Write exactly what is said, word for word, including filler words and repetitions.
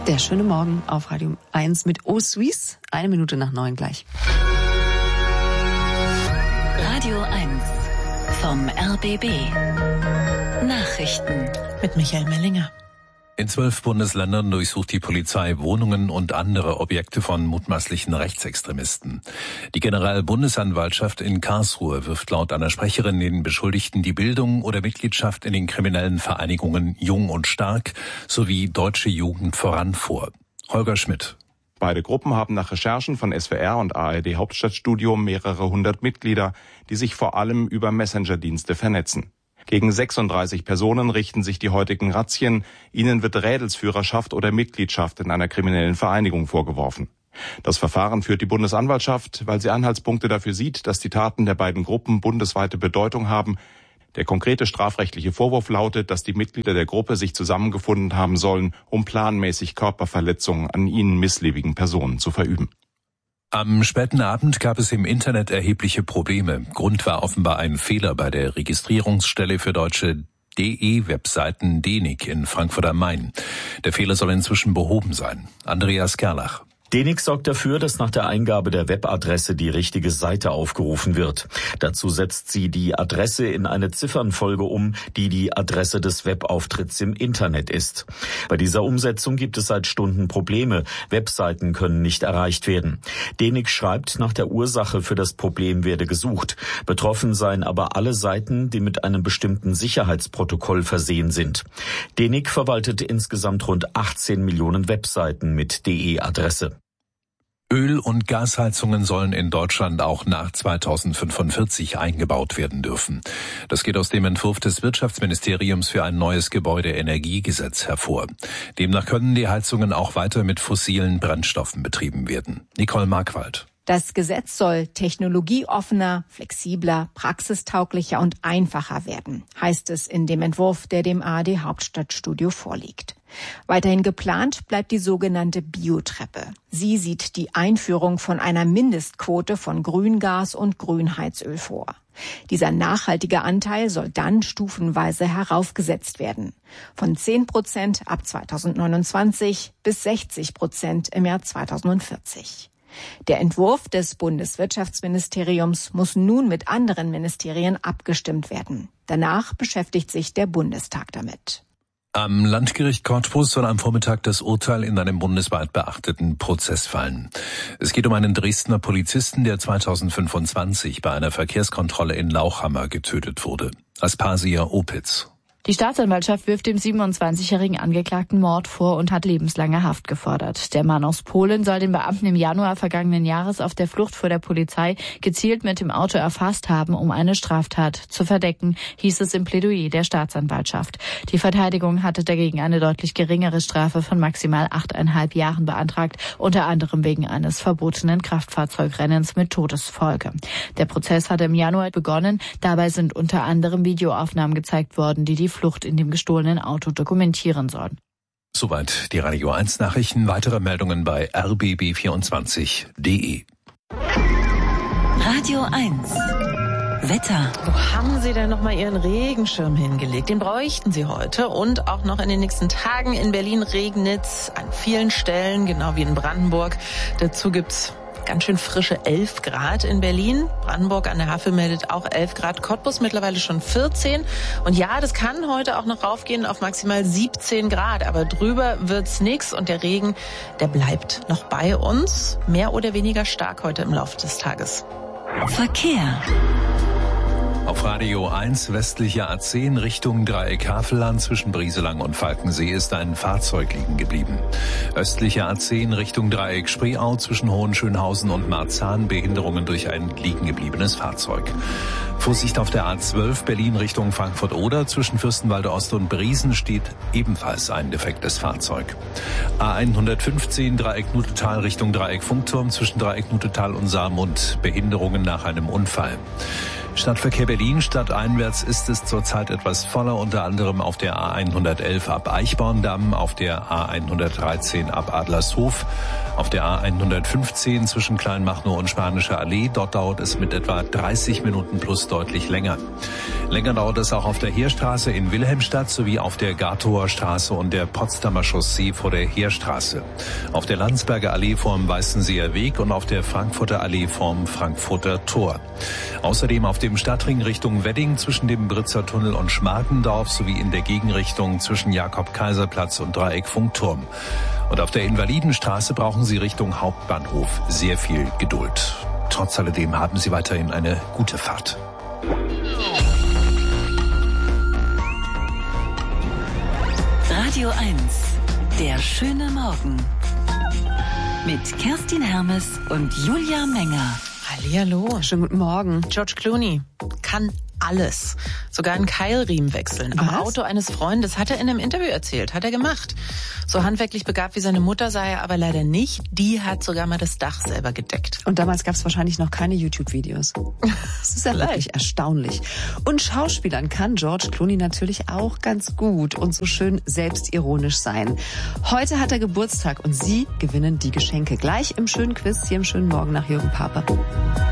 Der schöne Morgen auf Radio eins mit O Suisse. Eine Minute nach neun gleich. Radio eins vom R B B. Nachrichten mit Michael Mellinger. In zwölf Bundesländern durchsucht die Polizei Wohnungen und andere Objekte von mutmaßlichen Rechtsextremisten. Die Generalbundesanwaltschaft in Karlsruhe wirft laut einer Sprecherin den Beschuldigten die Bildung oder Mitgliedschaft in den kriminellen Vereinigungen Jung und Stark sowie Deutsche Jugend voran vor. Holger Schmidt. Beide Gruppen haben nach Recherchen von S W R und A R D Hauptstadtstudio mehrere hundert Mitglieder, die sich vor allem über Messenger-Dienste vernetzen. Gegen sechsunddreißig Personen richten sich die heutigen Razzien. Ihnen wird Rädelsführerschaft oder Mitgliedschaft in einer kriminellen Vereinigung vorgeworfen. Das Verfahren führt die Bundesanwaltschaft, weil sie Anhaltspunkte dafür sieht, dass die Taten der beiden Gruppen bundesweite Bedeutung haben. Der konkrete strafrechtliche Vorwurf lautet, dass die Mitglieder der Gruppe sich zusammengefunden haben sollen, um planmäßig Körperverletzungen an ihnen missliebigen Personen zu verüben. Am späten Abend gab es im Internet erhebliche Probleme. Grund war offenbar ein Fehler bei der Registrierungsstelle für deutsche D E-Webseiten D E N I C in Frankfurt am Main. Der Fehler soll inzwischen behoben sein. Andreas Gerlach. D E N I C sorgt dafür, dass nach der Eingabe der Webadresse die richtige Seite aufgerufen wird. Dazu setzt sie die Adresse in eine Ziffernfolge um, die die Adresse des Webauftritts im Internet ist. Bei dieser Umsetzung gibt es seit Stunden Probleme. Webseiten können nicht erreicht werden. D E N I C schreibt, nach der Ursache für das Problem werde gesucht. Betroffen seien aber alle Seiten, die mit einem bestimmten Sicherheitsprotokoll versehen sind. D E N I C verwaltet insgesamt rund achtzehn Millionen Webseiten mit D E-Adresse. Öl- und Gasheizungen sollen in Deutschland auch nach zweitausendfünfundvierzig eingebaut werden dürfen. Das geht aus dem Entwurf des Wirtschaftsministeriums für ein neues Gebäudeenergiegesetz hervor. Demnach können die Heizungen auch weiter mit fossilen Brennstoffen betrieben werden. Nicole Markwald. Das Gesetz soll technologieoffener, flexibler, praxistauglicher und einfacher werden, heißt es in dem Entwurf, der dem A R D Hauptstadtstudio vorliegt. Weiterhin geplant bleibt die sogenannte Biotreppe. Sie sieht die Einführung von einer Mindestquote von Grüngas und Grünheizöl vor. Dieser nachhaltige Anteil soll dann stufenweise heraufgesetzt werden. Von zehn Prozent ab zweitausendneunundzwanzig bis sechzig Prozent im Jahr zweitausendvierzig. Der Entwurf des Bundeswirtschaftsministeriums muss nun mit anderen Ministerien abgestimmt werden. Danach beschäftigt sich der Bundestag damit. Am Landgericht Cottbus soll am Vormittag das Urteil in einem bundesweit beachteten Prozess fallen. Es geht um einen Dresdner Polizisten, der zweitausendfünfundzwanzig bei einer Verkehrskontrolle in Lauchhammer getötet wurde. Aspasia Opitz. Die Staatsanwaltschaft wirft dem siebenundzwanzigjährigen Angeklagten Mord vor und hat lebenslange Haft gefordert. Der Mann aus Polen soll den Beamten im Januar vergangenen Jahres auf der Flucht vor der Polizei gezielt mit dem Auto erfasst haben, um eine Straftat zu verdecken, hieß es im Plädoyer der Staatsanwaltschaft. Die Verteidigung hatte dagegen eine deutlich geringere Strafe von maximal achteinhalb Jahren beantragt, unter anderem wegen eines verbotenen Kraftfahrzeugrennens mit Todesfolge. Der Prozess hatte im Januar begonnen. Dabei sind unter anderem Videoaufnahmen gezeigt worden, die die Flucht in dem gestohlenen Auto dokumentieren sollen. Soweit die Radio eins Nachrichten. Weitere Meldungen bei r b b vierundzwanzig punkt d e. Radio eins Wetter. Wo haben Sie denn noch mal Ihren Regenschirm hingelegt? Den bräuchten Sie heute und auch noch in den nächsten Tagen. In Berlin regnet es an vielen Stellen, genau wie in Brandenburg. Dazu gibt's ganz schön frische elf Grad in Berlin. Brandenburg an der Havel meldet auch elf Grad. Cottbus mittlerweile schon vierzehn. Und ja, das kann heute auch noch raufgehen auf maximal siebzehn Grad. Aber drüber wird's nix. Und der Regen, der bleibt noch bei uns. Mehr oder weniger stark heute im Laufe des Tages. Verkehr. Auf Radio eins westliche A zehn Richtung Dreieck Havelland zwischen Brieselang und Falkensee ist ein Fahrzeug liegen geblieben. Östliche A zehn Richtung Dreieck Spreeau zwischen Hohenschönhausen und Marzahn Behinderungen durch ein liegen gebliebenes Fahrzeug. Vorsicht auf der A zwölf Berlin Richtung Frankfurt-Oder zwischen Fürstenwalde Ost und Briesen steht ebenfalls ein defektes Fahrzeug. A hundertfünfzehn Dreieck Nutetal Richtung Dreieck Funkturm zwischen Dreieck Nutetal und Saarmund Behinderungen nach einem Unfall. Stadtverkehr Berlin, stadteinwärts ist es zurzeit etwas voller, unter anderem auf der A hundertelf ab Eichborndamm, auf der A hundertdreizehn ab Adlershof, auf der A hundertfünfzehn zwischen Kleinmachnow und Spanische Allee. Dort dauert es mit etwa dreißig Minuten plus deutlich länger. Länger dauert es auch auf der Heerstraße in Wilhelmstadt sowie auf der Gatower Straße und der Potsdamer Chaussee vor der Heerstraße. Auf der Landsberger Allee vorm Weißenseer Weg und auf der Frankfurter Allee vorm Frankfurter Tor. Außerdem auf dem Stadtring Richtung Wedding zwischen dem Britzer Tunnel und Schmartendorf sowie in der Gegenrichtung zwischen Jakob-Kaiser-Platz und Dreieck-Funkturm. Und auf der Invalidenstraße brauchen Sie Richtung Hauptbahnhof sehr viel Geduld. Trotz alledem haben Sie weiterhin eine gute Fahrt. Radio eins, der schöne Morgen. Mit Kerstin Hermes und Julia Menger. Hallihallo. Schönen guten Morgen. George Clooney kann alles. Sogar einen Keilriemen wechseln. Am Was? Auto eines Freundes, hat er in einem Interview erzählt. Hat er gemacht. So handwerklich begabt wie seine Mutter sei er aber leider nicht. Die hat sogar mal das Dach selber gedeckt. Und damals gab es wahrscheinlich noch keine YouTube-Videos. Das ist ja wirklich erstaunlich. Und Schauspielern kann George Clooney natürlich auch ganz gut und so schön selbstironisch sein. Heute hat er Geburtstag und Sie gewinnen die Geschenke. Gleich im schönen Quiz hier im schönen Morgen nach Jürgen Pape.